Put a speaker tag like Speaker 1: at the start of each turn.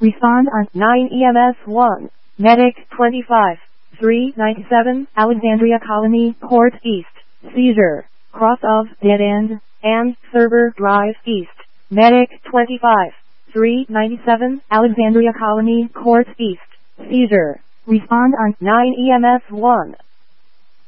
Speaker 1: Respond on 9 EMS 1. Medic 25. 397 Alexandria Colony Court East. Seizure. Cross of Dead End and Server Drive East. Medic 25. 397 Alexandria Colony Court East. Seizure. Respond on 9 EMS 1.